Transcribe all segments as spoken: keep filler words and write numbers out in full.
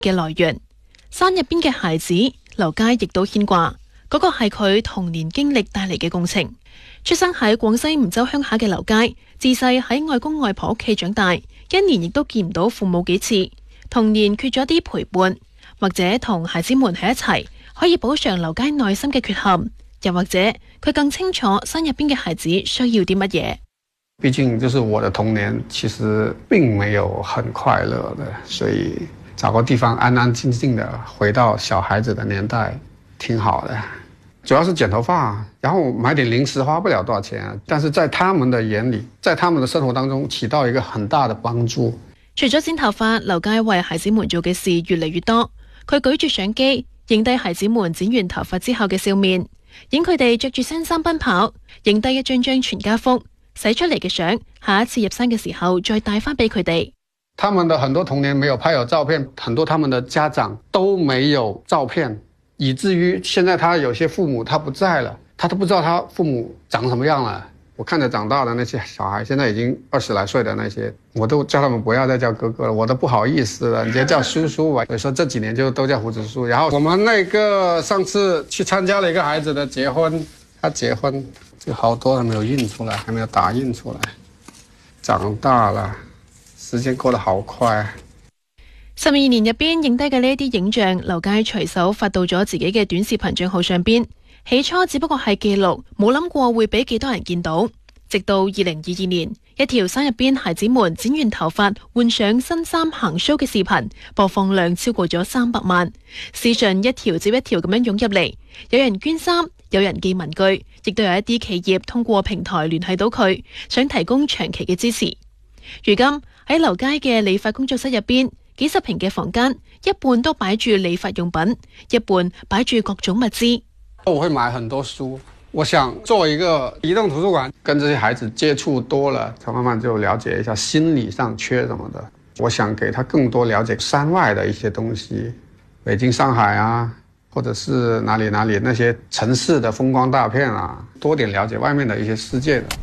嘅來源。山入邊嘅孩子，劉佳亦都牽掛，嗰、那個係佢童年經歷帶嚟嘅共情。出生喺廣西梧州鄉下嘅劉佳，自細喺外公外婆屋企長大，一年亦都見唔到父母幾次，童年缺咗啲陪伴，或者同孩子們喺一齊，可以補償劉佳內心嘅缺陷，又或者佢更清楚山入邊嘅孩子需要啲乜嘢。 畢竟就是我的童年其實並沒有很快樂的，所以找個地方安安靜靜的回到小孩子的年代挺好的。主要是剪頭髮，然後買點零食花不了多少錢，但是在他們的眼裡，在他們的生活當中起到一個很大的幫助。 除咗剪頭髮，劉佳為孩子們做嘅事越嚟越多。佢舉住相機影低孩子們剪完頭髮之後嘅笑面，影佢哋着住新衫奔跑，影低一張張全家福。洗出嚟嘅相，下一次入山嘅時候再帶翻俾佢哋。 他們的很多童年沒有拍有照片，很多他們的家長都沒有照片，以至於現在他有些父母他不在了，他都不知道他父母長什麼樣了。我看着長大的那些小孩，現在已經二十來歲的那些，我都叫他們不要再叫哥哥了，我都不好意思了，你就叫叔叔吧。所以說這幾年就都叫胡子叔。然後我們那個上次去參加了一個孩子的結婚，他結婚。就好多還沒有印出來，還沒有打印出來。長大了，時間過得好快。 十二年入邊影低嘅呢一啲影像，劉佳隨手發到咗自己嘅短視頻賬號上邊。起初只不過係記錄，冇諗過會俾幾多人見到。直到二零二二年，一條山入邊孩子們剪完頭髮換上新衫行 show 嘅視頻，播放量超過咗三百萬。視訊一條接一條咁樣湧入嚟，有人捐衫，有人寄文具，亦都有一啲企業通過平台聯繫到佢，想提供長期嘅支持。如今喺劉佳嘅理髮工作室入邊，幾十平嘅房間，一半都擺住理髮用品，一半擺住各種物資。 我會買很多書，我想做一個移動圖書館，跟這些孩子接觸多了，才慢慢就了解一下心理上缺什麼的。我想給他更多了解山外的一些東西，北京、上海啊，或者是哪裡哪裡那些城市的風光大片啊，多點了解外面的一些世界的。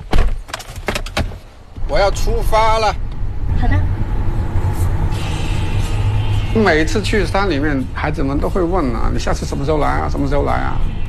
我要出發了。 好的。 每一次去山裡面，孩子們都會問啊，你下次什麼時候來啊？什麼時候來啊？